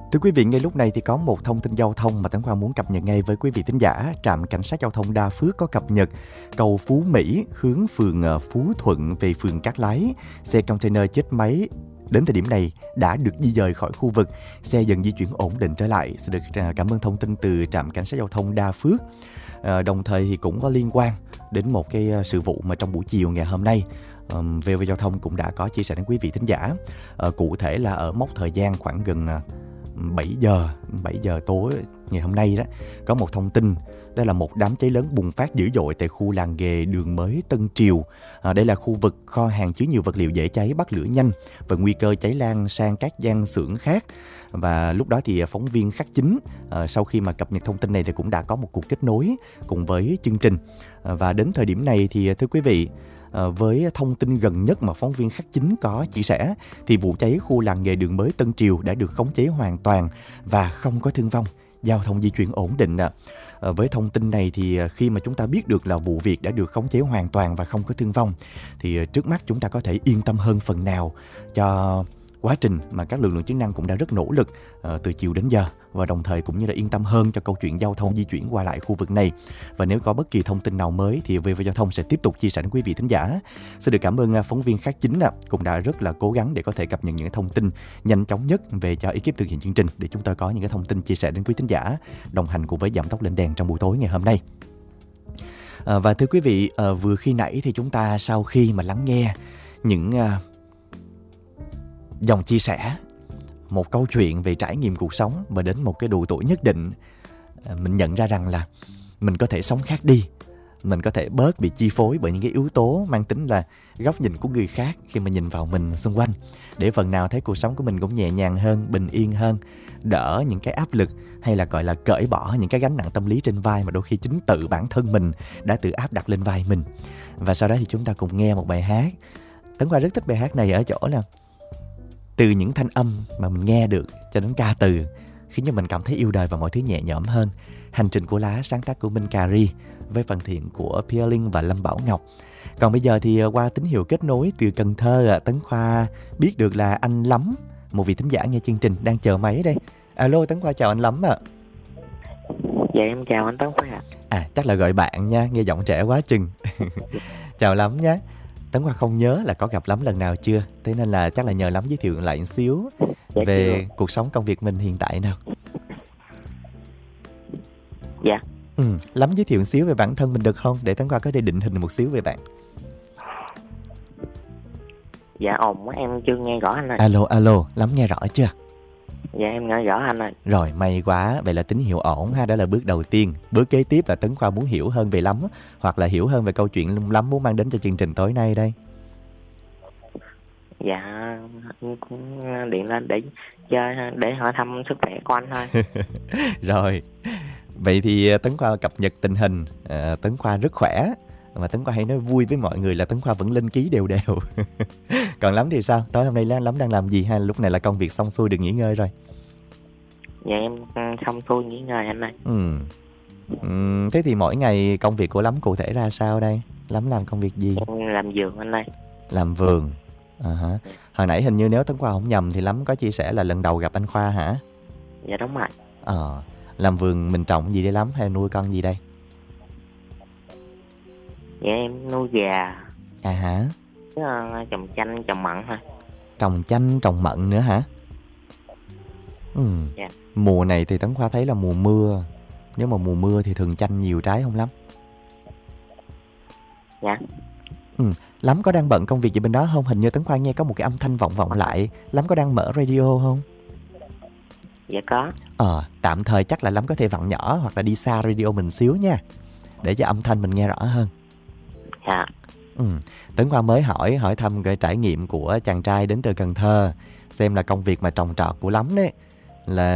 Thưa quý vị, ngay lúc này thì có một thông tin giao thông mà Tấn Khoa muốn cập nhật ngay với quý vị thính giả. Trạm Cảnh sát Giao thông Đa Phước có cập nhật cầu Phú Mỹ hướng phường Phú Thuận về phường Cát Lái. Xe container chết máy đến thời điểm này đã được di dời khỏi khu vực, xe dần di chuyển ổn định trở lại. Xin được cảm ơn thông tin từ Trạm Cảnh sát Giao thông Đa Phước. Đồng thời thì cũng có liên quan đến một cái sự vụ mà trong buổi chiều ngày hôm nay VV Giao thông cũng đã có chia sẻ đến quý vị thính giả. Cụ thể là ở mốc thời gian khoảng gần 7 giờ tối ngày hôm nay đó, có một thông tin đó là một đám cháy lớn bùng phát dữ dội tại khu làng nghề Đường Mới Tân Triều. Đây là khu vực kho hàng chứa nhiều vật liệu dễ cháy, bắt lửa nhanh và nguy cơ cháy lan sang các gian xưởng khác. Và lúc đó thì phóng viên Khắc Chính sau khi mà cập nhật thông tin này thì cũng đã có một cuộc kết nối cùng với chương trình. Và đến thời điểm này thì thưa quý vị, với thông tin gần nhất mà phóng viên Khắc Chính có chia sẻ thì vụ cháy khu làng nghề Đường Mới Tân Triều đã được khống chế hoàn toàn và không có thương vong, giao thông di chuyển ổn định. Với thông tin này thì khi mà chúng ta biết được là vụ việc đã được khống chế hoàn toàn và không có thương vong thì trước mắt chúng ta có thể yên tâm hơn phần nào cho quá trình mà các lực lượng chức năng cũng đã rất nỗ lực từ chiều đến giờ, và đồng thời cũng như là yên tâm hơn cho câu chuyện giao thông di chuyển qua lại khu vực này. Và nếu có bất kỳ thông tin nào mới thì VV Giao thông sẽ tiếp tục chia sẻ đến quý vị thính giả. Xin được cảm ơn phóng viên Khắc Chính cũng đã rất là cố gắng để có thể cập nhật những thông tin nhanh chóng nhất về cho ekip thực hiện chương trình, để chúng tôi có những cái thông tin chia sẻ đến quý thính giả đồng hành cùng với Giảm Tốc Lên Đèn trong buổi tối ngày hôm nay. Và thưa quý vị, vừa khi nãy thì chúng ta sau khi mà lắng nghe những dòng chia sẻ, một câu chuyện về trải nghiệm cuộc sống và đến một cái độ tuổi nhất định, mình nhận ra rằng là mình có thể sống khác đi. Mình có thể bớt bị chi phối bởi những cái yếu tố mang tính là góc nhìn của người khác khi mà nhìn vào mình xung quanh, để phần nào thấy cuộc sống của mình cũng nhẹ nhàng hơn, bình yên hơn, đỡ những cái áp lực hay là gọi là cởi bỏ những cái gánh nặng tâm lý trên vai mà đôi khi chính tự bản thân mình đã tự áp đặt lên vai mình. Và sau đó thì chúng ta cùng nghe một bài hát. Tấn Khoa rất thích bài hát này ở chỗ là từ những thanh âm mà mình nghe được cho đến ca từ khiến cho mình cảm thấy yêu đời và mọi thứ nhẹ nhõm hơn. Hành trình của lá sáng tác của Minh Cà Ri với phần thiện của Pia Linh và Lâm Bảo Ngọc. Còn bây giờ thì qua tín hiệu kết nối từ Cần Thơ, Tấn Khoa biết được là anh Lắm, một vị thính giả nghe chương trình đang chờ máy đây. Alo, Tấn Khoa chào anh Lắm ạ. Dạ em chào anh Tấn Khoa. Chắc là gọi bạn nha, nghe giọng trẻ quá chừng. Chào Lắm nhé. Tấn Khoa không nhớ là có gặp Lắm lần nào chưa, thế nên là chắc là nhờ Lắm giới thiệu lại một xíu về cuộc sống công việc mình hiện tại nào. Dạ. Lắm giới thiệu một xíu về bản thân mình được không, để Tấn Khoa có thể định hình một xíu về bạn. Dạ ồn quá em chưa nghe rõ anh ơi. Alo, Lắm nghe rõ chưa? Dạ em nghe rõ anh ơi. Rồi, may quá, vậy là tín hiệu ổn ha, đó là bước đầu tiên. Bước kế tiếp là Tấn Khoa muốn hiểu hơn về Lắm, hoặc là hiểu hơn về câu chuyện Lắm muốn mang đến cho chương trình tối nay đây. Dạ em cũng điện lên để chơi, để hỏi thăm sức khỏe của anh thôi. Rồi, vậy thì Tấn Khoa cập nhật tình hình. Tấn Khoa rất khỏe, mà Tấn Khoa hay nói vui với mọi người là Tấn Khoa vẫn lên ký đều đều. Còn Lắm thì sao? Tối hôm nay Lắm đang làm gì, hay lúc này là công việc xong xuôi được nghỉ ngơi rồi? Dạ em xong xuôi nghỉ ngơi anh ơi. Thế thì mỗi ngày công việc của Lắm cụ thể ra sao đây? Lắm làm công việc gì? Em làm vườn anh ơi. Làm vườn. Hồi nãy hình như nếu Tấn Khoa không nhầm thì Lắm có chia sẻ là lần đầu gặp anh Khoa hả? Dạ đúng rồi. Làm vườn mình trồng gì đây Lắm, hay nuôi con gì đây? Dạ em nuôi gà. Trồng chanh, trồng mận thôi. Trồng chanh, trồng mận nữa hả? Dạ. Mùa này thì Tấn Khoa thấy là mùa mưa. Nếu mà mùa mưa thì thường chanh nhiều trái không Lắm? Dạ. Lắm có đang bận công việc gì bên đó không? Hình như Tấn Khoa nghe có một cái âm thanh vọng lại. Lắm có đang mở radio không? Dạ có. Tạm thời chắc là Lắm có thể vặn nhỏ hoặc là đi xa radio mình xíu nha, để cho âm thanh mình nghe rõ hơn. Dạ. Tấn Khoa mới hỏi thăm cái trải nghiệm của chàng trai đến từ Cần Thơ, xem là công việc mà trồng trọt của Lắm đấy là